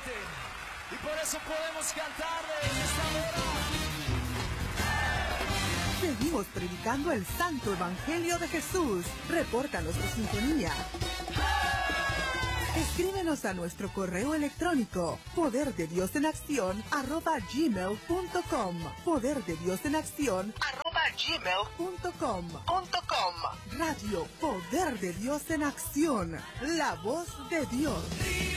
fuerte. Y por eso podemos cantarle en esta hora. Seguimos predicando el santo evangelio de Jesús. Repórtanos tu sintonía. Escríbenos a nuestro correo electrónico poderdediosenaccion@gmail.com. poderdediosenaccion@gmail.com. Radio Poder de Dios en Acción, la voz de Dios.